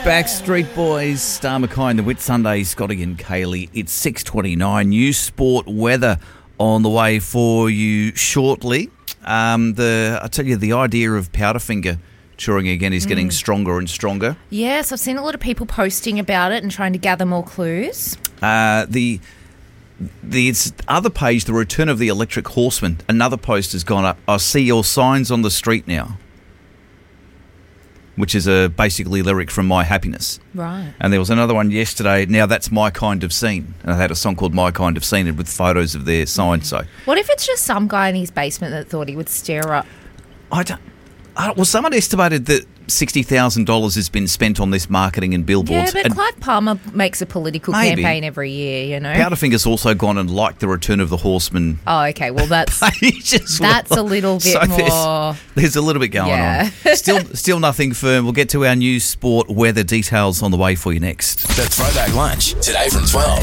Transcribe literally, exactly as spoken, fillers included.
Backstreet Boys, Star Mackay and the Whit Sunday, Scotty and Kaylee. It's six twenty-nine. New sport weather on the way for you shortly. Um, the I tell you, the idea of Powderfinger touring again is getting mm. stronger and stronger. Yes, I've seen a lot of people posting about it and trying to gather more clues. Uh, the the other page, the return of the Electric Horseman, another post has gone up. I see your signs on the street now, which is a basically lyric from My Happiness. Right. And there was another one yesterday, now that's My Kind of Scene. And I had a song called My Kind of Scene with photos of their signs. So, what if it's just some guy in his basement that thought he would stir up? I don't... Uh, well, someone estimated that sixty thousand dollars has been spent on this marketing and billboards. Yeah, but and Clive Palmer makes a political maybe. campaign every year, you know. Powderfinger's also gone and liked the Return of the Horseman. Oh, okay. Well, that's that's well. a little bit so more... There's, there's a little bit going yeah. on. Still still nothing firm. We'll get to our new sport weather details on the way for you next. The Throwback Lunch, today from twelve.